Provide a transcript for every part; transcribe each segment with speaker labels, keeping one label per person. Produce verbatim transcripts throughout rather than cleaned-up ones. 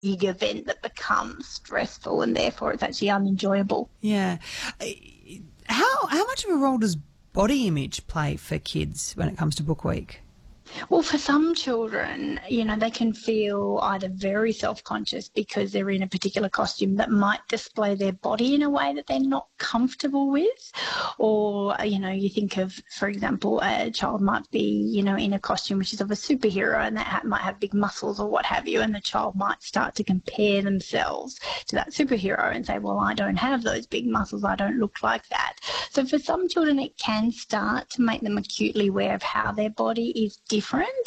Speaker 1: big event that becomes stressful, and therefore it's actually unenjoyable.
Speaker 2: Yeah. How how much of a role does body image play for kids when it comes to Book Week?
Speaker 1: Well, for some children, you know, they can feel either very self-conscious because they're in a particular costume that might display their body in a way that they're not comfortable with. Or, you know, you think of, for example, a child might be, you know, in a costume which is of a superhero, and that ha- might have big muscles or what have you, and the child might start to compare themselves to that superhero and say, well, I don't have those big muscles, I don't look like that. So for some children, it can start to make them acutely aware of how their body is different,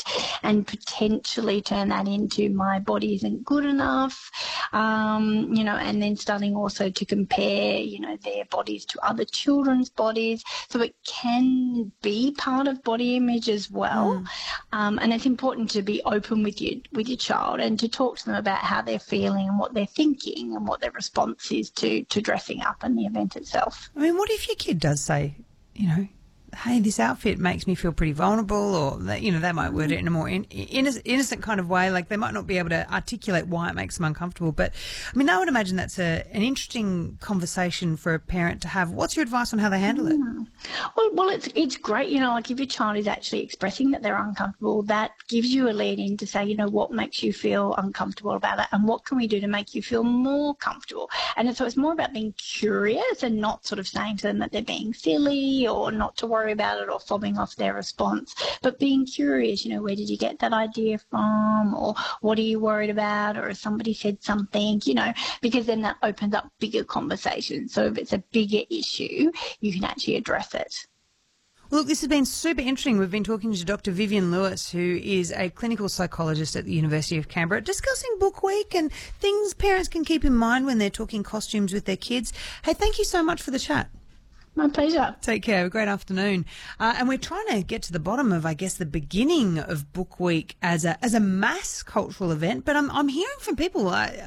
Speaker 1: and potentially turn that into my body isn't good enough, um, you know, and then starting also to compare, you know, their bodies to other children's bodies. So it can be part of body image as well. Mm. Um, and it's important to be open with you, with your child, and to talk to them about how they're feeling and what they're thinking and what their response is to, to dressing up and the event itself.
Speaker 2: I mean, what if your kid does say, you know, hey, this outfit makes me feel pretty vulnerable, or, that, you know, they might word it in a more in, innocent, innocent kind of way. Like, they might not be able to articulate why it makes them uncomfortable. But, I mean, I would imagine that's a, an interesting conversation for a parent to have. What's your advice on how they handle it?
Speaker 1: Mm. Well, well, it's it's great, you know, like if your child is actually expressing that they're uncomfortable, that gives you a lead in to say, you know, what makes you feel uncomfortable about it, and what can we do to make you feel more comfortable? And so it's more about being curious and not sort of saying to them that they're being silly or not to worry about it or fobbing off their response, but being curious, you know, where did you get that idea from, or what are you worried about, or if somebody said something, you know, because then that opens up bigger conversations. So if it's a bigger issue, you can actually address it.
Speaker 2: Well, look, this has been super interesting. We've been talking to Doctor Vivian Lewis, who is a clinical psychologist at the University of Canberra, discussing Book Week and things parents can keep in mind when they're talking costumes with their kids. Hey, thank you so much for the chat.
Speaker 1: My pleasure.
Speaker 2: Take care. Have a great afternoon. Uh, and we're trying to get to the bottom of, I guess, the beginning of Book Week as a as a mass cultural event. But I'm I'm hearing from people. Uh,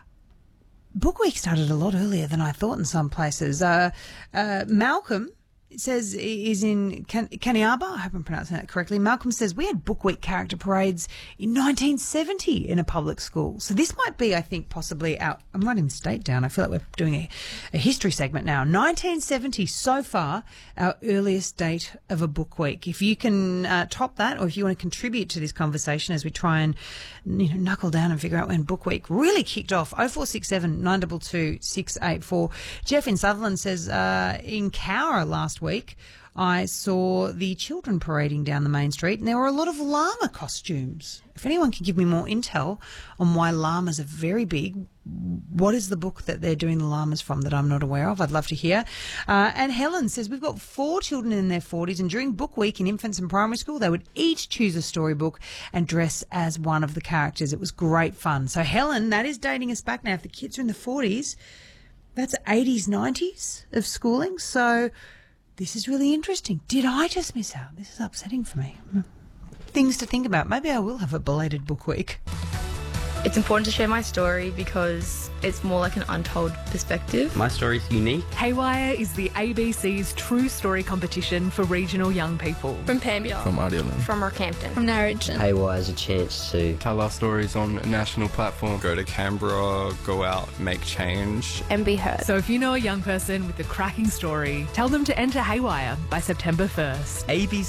Speaker 2: Book Week started a lot earlier than I thought in some places. Uh, uh, Malcolm says is in Can- Kaniaba. I hope I'm pronouncing that correctly. Malcolm says we had Book Week character parades in nineteen seventy in a public school. So this might be, I think, possibly our... I'm writing this date down. I feel like we're doing a, a history segment now. nineteen seventy, so far, our earliest date of a Book Week. If you can uh, top that, or if you want to contribute to this conversation as we try and, you know, knuckle down and figure out when Book Week really kicked off, oh four six seven, nine two two, six eight four. Jeff in Sutherland says uh, in Cowra last week, I saw the children parading down the main street, and there were a lot of llama costumes. If anyone can give me more intel on why llamas are very big, what is the book that they're doing the llamas from that I'm not aware of? I'd love to hear. Uh, and Helen says we've got four children in their forties, and during Book Week in infants and primary school, they would each choose a storybook and dress as one of the characters. It was great fun. So Helen, that is dating us back now. If the kids are in the forties, that's eighties, nineties of schooling. So this is really interesting. Did I just miss out? This is upsetting for me. Things to think about. Maybe I will have a belated Book Week.
Speaker 3: It's important to share my story because it's more like an untold perspective.
Speaker 4: My story's unique.
Speaker 5: Haywire is the A B C's true story competition for regional young people.
Speaker 6: From Pambia.
Speaker 7: From Ardelan.
Speaker 6: From Rockhampton. From Narrogin.
Speaker 8: Haywire is a chance to
Speaker 7: tell our stories on a national platform.
Speaker 9: Go to Canberra, go out, make change.
Speaker 6: And be heard.
Speaker 5: So if you know a young person with a cracking story, tell them to enter Haywire by September first.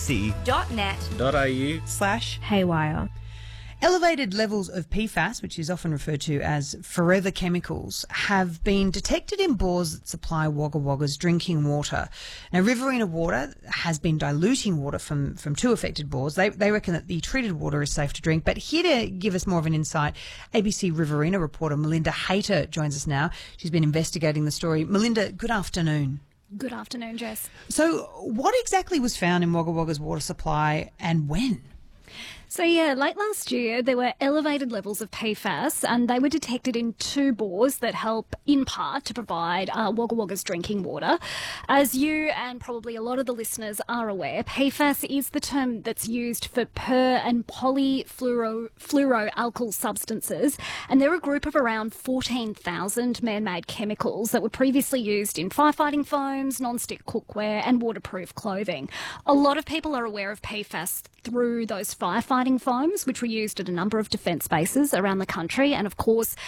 Speaker 6: abc.net.au
Speaker 5: slash
Speaker 6: Haywire.
Speaker 2: Elevated levels of P FAS, which is often referred to as forever chemicals, have been detected in bores that supply Wagga Wagga's drinking water. Now, Riverina Water has been diluting water from, from two affected bores. They, they reckon that the treated water is safe to drink. But here to give us more of an insight, A B C Riverina reporter Melinda Hayter joins us now. She's been investigating the story. Melinda, good afternoon.
Speaker 10: Good afternoon, Jess.
Speaker 2: So what exactly was found in Wagga Wagga's water supply and when?
Speaker 10: So, yeah, late last year there were elevated levels of P FAS, and they were detected in two bores that help, in part, to provide uh, Wagga Wagga's drinking water. As you and probably a lot of the listeners are aware, P FAS is the term that's used for per- and polyfluoroalkyl substances, and they're a group of around fourteen thousand man-made chemicals that were previously used in firefighting foams, non-stick cookware and waterproof clothing. A lot of people are aware of P FAS through those firefighting foams, which were used at a number of defence bases around the country. And of course,